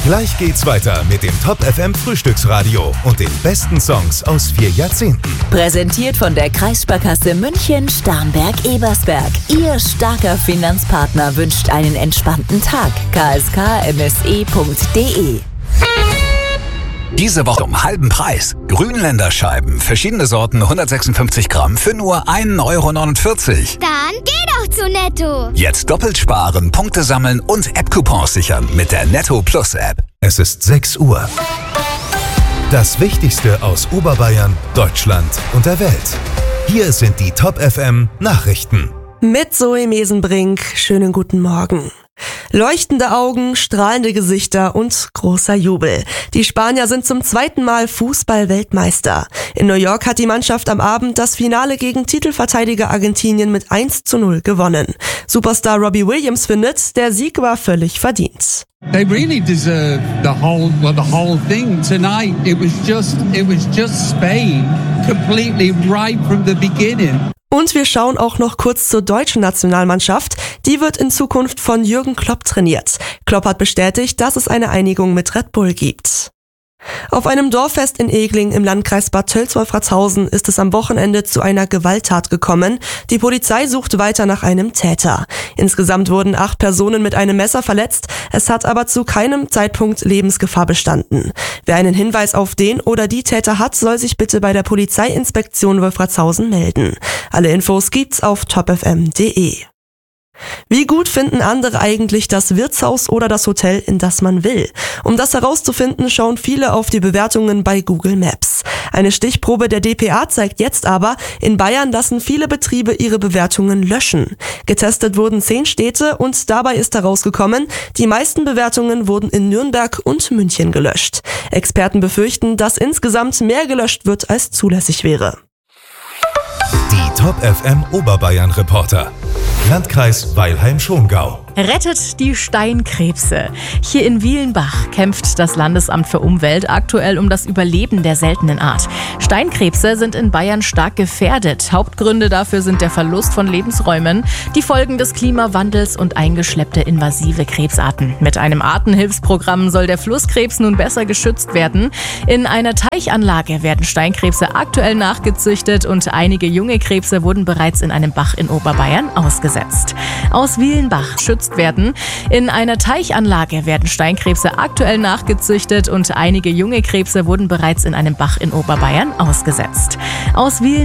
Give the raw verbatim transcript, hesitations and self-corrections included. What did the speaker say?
Gleich geht's weiter mit dem Top F M Frühstücksradio und den besten Songs aus vier Jahrzehnten. Präsentiert von der Kreissparkasse München Starnberg-Ebersberg. Ihr starker Finanzpartner wünscht einen entspannten Tag. k s k m s e punkt d e. Diese Woche um halben Preis. Grünländerscheiben, verschiedene Sorten, hundertsechsundfünfzig Gramm für nur ein Euro neunundvierzig. Dann geh doch zu Netto. Jetzt doppelt sparen, Punkte sammeln und App-Coupons sichern mit der Netto Plus App. Es ist sechs Uhr. Das Wichtigste aus Oberbayern, Deutschland und der Welt. Hier sind die Top F M Nachrichten. Mit Zoe Mesenbrink, schönen guten Morgen. Leuchtende Augen, strahlende Gesichter und großer Jubel. Die Spanier sind zum zweiten Mal Fußball-Weltmeister. In New York hat die Mannschaft am Abend das Finale gegen Titelverteidiger Argentinien mit eins zu null gewonnen. Superstar Robbie Williams findet, der Sieg war völlig verdient. They really deserve the whole, well, the whole thing tonight. It was just, it was just Spain, completely right from the beginning. Und wir schauen auch noch kurz zur deutschen Nationalmannschaft. Die wird in Zukunft von Jürgen Klopp trainiert. Klopp hat bestätigt, dass es eine Einigung mit Red Bull gibt. Auf einem Dorffest in Egling im Landkreis Bad Tölz-Wolfratshausen ist es am Wochenende zu einer Gewalttat gekommen. Die Polizei sucht weiter nach einem Täter. Insgesamt wurden acht Personen mit einem Messer verletzt. Es hat aber zu keinem Zeitpunkt Lebensgefahr bestanden. Wer einen Hinweis auf den oder die Täter hat, soll sich bitte bei der Polizeiinspektion Wolfratshausen melden. Alle Infos gibt's auf top f m punkt d e. Wie gut finden andere eigentlich das Wirtshaus oder das Hotel, in das man will? Um das herauszufinden, schauen viele auf die Bewertungen bei Google Maps. Eine Stichprobe der D P A zeigt jetzt aber, in Bayern lassen viele Betriebe ihre Bewertungen löschen. Getestet wurden zehn Städte und dabei ist herausgekommen, die meisten Bewertungen wurden in Nürnberg und München gelöscht. Experten befürchten, dass insgesamt mehr gelöscht wird, als zulässig wäre. Die Top F M Oberbayern Reporter. Landkreis Weilheim-Schongau. Rettet die Steinkrebse. Hier in Wielenbach kämpft das Landesamt für Umwelt aktuell um das Überleben der seltenen Art. Steinkrebse sind in Bayern stark gefährdet. Hauptgründe dafür sind der Verlust von Lebensräumen, die Folgen des Klimawandels und eingeschleppte invasive Krebsarten. Mit einem Artenhilfsprogramm soll der Flusskrebs nun besser geschützt werden. In einer Teichanlage werden Steinkrebse aktuell nachgezüchtet und einige junge Krebse wurden bereits in einem Bach in Oberbayern ausgesetzt. Aus Wielenbach schützt werden. In einer Teichanlage werden Steinkrebse aktuell nachgezüchtet und einige junge Krebse wurden bereits in einem Bach in Oberbayern ausgesetzt. Aus Wielenbach